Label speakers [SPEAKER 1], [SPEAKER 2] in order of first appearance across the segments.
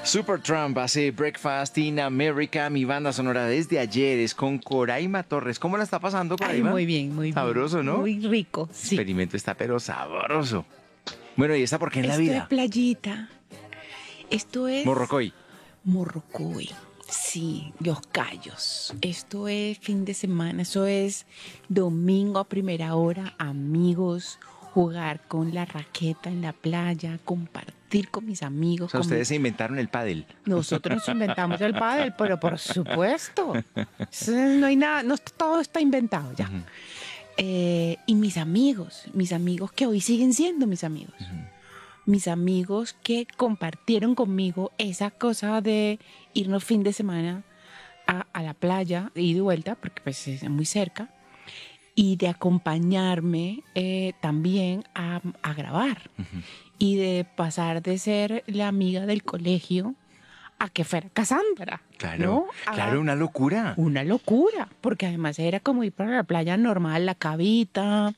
[SPEAKER 1] Supertramp hace Breakfast in America. Mi banda sonora desde ayer es con Coraima Torres. ¿Cómo la está pasando,
[SPEAKER 2] Ay,
[SPEAKER 1] Coraima?
[SPEAKER 2] muy bien, muy bien.
[SPEAKER 1] Sabroso, ¿no?
[SPEAKER 2] Muy rico,
[SPEAKER 1] El
[SPEAKER 2] sí.
[SPEAKER 1] experimento está pero sabroso. Bueno, ¿y esta por qué en la
[SPEAKER 2] Esto
[SPEAKER 1] vida?
[SPEAKER 2] es playita. Esto es
[SPEAKER 1] Morrocoy.
[SPEAKER 2] Morrocoy. Sí, Los Cayos. Esto es fin de semana. Eso es domingo a primera hora, amigos, jugar con la raqueta en la playa, compartir con mis
[SPEAKER 1] O
[SPEAKER 2] amigos.
[SPEAKER 1] sea, ustedes se inventaron el pádel.
[SPEAKER 2] Nosotros nos inventamos el pádel, pero por supuesto. No hay nada, no, todo está inventado ya.
[SPEAKER 1] Ujú.
[SPEAKER 2] Y mis amigos que hoy siguen siendo mis amigos. Mis amigos que compartieron conmigo esa cosa de irnos fin de semana a la playa, ida y vuelta, porque pues es muy cerca, y de acompañarme también a grabar. Y de pasar de ser la amiga del colegio a que fuera Cassandra.
[SPEAKER 1] Claro,
[SPEAKER 2] ¿no?
[SPEAKER 1] claro, una locura.
[SPEAKER 2] Una locura, porque además era como ir para la playa normal, la cavita,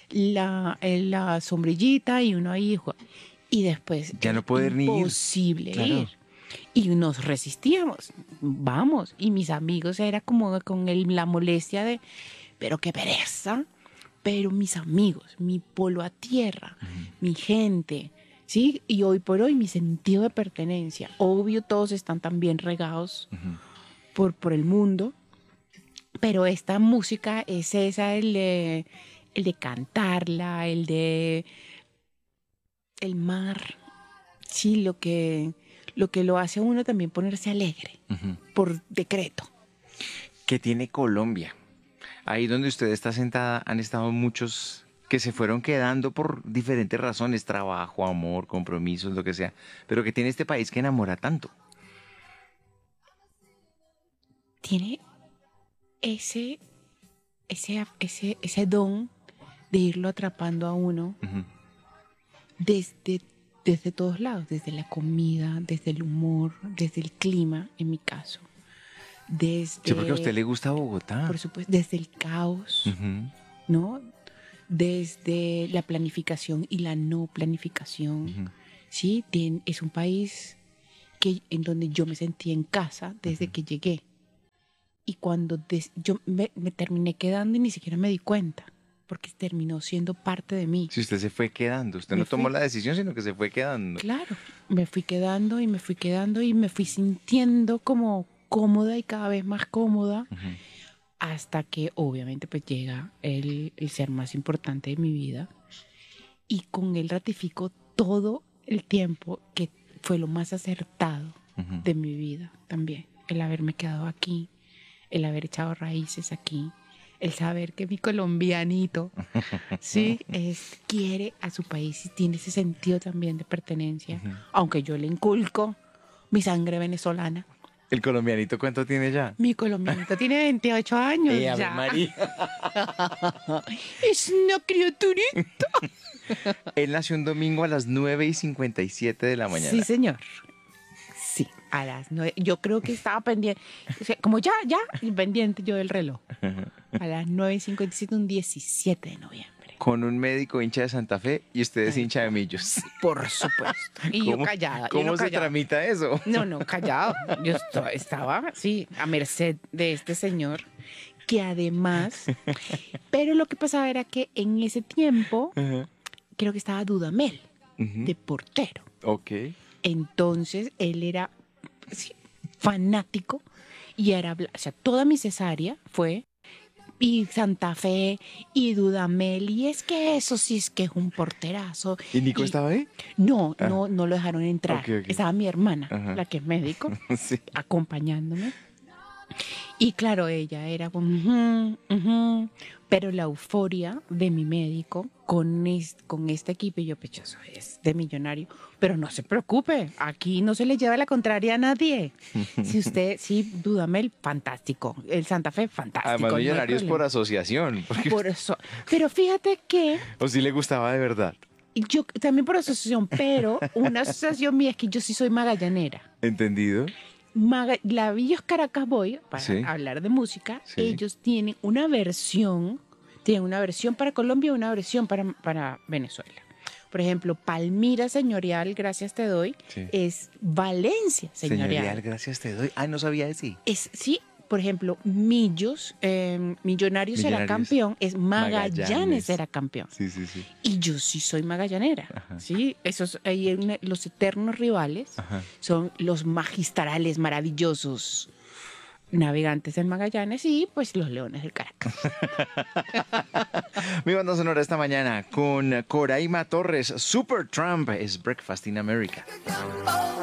[SPEAKER 2] la sombrillita y uno ahí. Y después
[SPEAKER 1] Ya no
[SPEAKER 2] era
[SPEAKER 1] poder ni ir.
[SPEAKER 2] imposible
[SPEAKER 1] Claro.
[SPEAKER 2] ir. Y nos resistíamos, vamos. Y mis amigos era como con la molestia de, pero qué pereza. Pero mis amigos, mi polo a tierra, mi gente, ¿sí? Y hoy por hoy mi sentido de pertenencia. Obvio, todos están también regados por el mundo, pero esta música es esa, el de cantarla, el de el mar, sí, lo que lo hace a uno también ponerse alegre, por decreto.
[SPEAKER 1] ¿Qué tiene Colombia? Ahí donde usted está sentada han estado muchos que se fueron quedando por diferentes razones, trabajo, amor, compromisos, lo que sea, pero que tiene este país que enamora tanto.
[SPEAKER 2] Tiene ese don de irlo atrapando a uno
[SPEAKER 1] Ujú.
[SPEAKER 2] desde todos lados, desde la comida, desde el humor, desde el clima, en mi caso. Desde,
[SPEAKER 1] Sí, porque a usted le gusta Bogotá.
[SPEAKER 2] por supuesto, desde el caos,
[SPEAKER 1] Ujú.
[SPEAKER 2] ¿no? Desde la planificación y la no planificación.
[SPEAKER 1] Ujú.
[SPEAKER 2] Sí, es un país en donde yo me sentí en casa desde que llegué. Y cuando yo me terminé quedando y ni siquiera me di cuenta, porque terminó siendo parte de mí.
[SPEAKER 1] Si usted se fue quedando, usted
[SPEAKER 2] Me
[SPEAKER 1] no tomó
[SPEAKER 2] fui.
[SPEAKER 1] la decisión, sino que se fue quedando.
[SPEAKER 2] Claro, me fui quedando y me fui quedando y me fui sintiendo como cómoda y cada vez más cómoda, hasta que obviamente pues llega el ser más importante de mi vida, y con él ratifico todo el tiempo que fue lo más acertado de mi vida también, el haberme quedado aquí, el haber echado raíces aquí, el saber que mi colombianito sí quiere a su país y tiene ese sentido también de pertenencia, aunque yo le inculco mi sangre venezolana.
[SPEAKER 1] ¿El colombianito cuánto tiene ya?
[SPEAKER 2] Mi colombianito tiene 28 años
[SPEAKER 1] Ave
[SPEAKER 2] ya.
[SPEAKER 1] María.
[SPEAKER 2] Es una criaturita.
[SPEAKER 1] Él nació un domingo a las 9:57 de la mañana.
[SPEAKER 2] Sí, señor. Sí, a las 9. Yo creo que estaba pendiente. O sea, como ya, pendiente yo del reloj. A las 9:57, un 17 de noviembre.
[SPEAKER 1] Con un médico hincha de Santa Fe y usted es hincha de Millos.
[SPEAKER 2] Por supuesto. Y yo callada.
[SPEAKER 1] ¿Cómo se tramita eso?
[SPEAKER 2] No, callado. Yo estaba, sí, a merced de este señor, que además... Pero lo que pasaba era que en ese tiempo, creo que estaba Dudamel, de portero.
[SPEAKER 1] Ok.
[SPEAKER 2] Entonces, él era fanático y era... O sea, toda mi cesárea fue... Y Santa Fe y Dudamel, y es que eso sí es que es un porterazo.
[SPEAKER 1] ¿Y Nico estaba ahí?
[SPEAKER 2] No lo dejaron entrar.
[SPEAKER 1] Ok.
[SPEAKER 2] Estaba mi hermana,
[SPEAKER 1] Ajá.
[SPEAKER 2] la que es médico,
[SPEAKER 1] Sí.
[SPEAKER 2] acompañándome. Y claro, ella era como, pero la euforia de mi médico con este equipo, y yo, pechoso, es de millonario, pero no se preocupe, aquí no se le lleva la contraria a nadie. Sí, Dudamel, fantástico. El Santa Fe, fantástico.
[SPEAKER 1] Además,
[SPEAKER 2] no hay
[SPEAKER 1] millonarios por
[SPEAKER 2] problema.
[SPEAKER 1] asociación. Porque...
[SPEAKER 2] Por eso. Pero fíjate que
[SPEAKER 1] ¿O sí le gustaba de verdad?
[SPEAKER 2] yo también por asociación, pero una asociación mía es que yo sí soy magallanera.
[SPEAKER 1] ¿Entendido?
[SPEAKER 2] Lavillos Caracas Boy, para
[SPEAKER 1] Sí.
[SPEAKER 2] hablar de música,
[SPEAKER 1] Sí.
[SPEAKER 2] ellos tienen una versión para Colombia y una versión para Venezuela. Por ejemplo, Palmira Señorial, gracias te doy,
[SPEAKER 1] Sí.
[SPEAKER 2] es Valencia Señorial.
[SPEAKER 1] Señorial, gracias te doy. Ah, no sabía de sí.
[SPEAKER 2] Sí, por ejemplo, Millos, Millonarios será
[SPEAKER 1] Millonarios.
[SPEAKER 2] campeón, es Magallanes
[SPEAKER 1] Magallanes.
[SPEAKER 2] será campeón.
[SPEAKER 1] Sí, sí, sí.
[SPEAKER 2] Y yo sí soy magallanera,
[SPEAKER 1] Ajá.
[SPEAKER 2] ¿sí? Los eternos rivales
[SPEAKER 1] Ajá.
[SPEAKER 2] son los magistrales, maravillosos Navegantes del Magallanes y pues los Leones del Caracas.
[SPEAKER 1] Mi banda sonora esta mañana con Coraima Torres. Super Trump es Breakfast in America.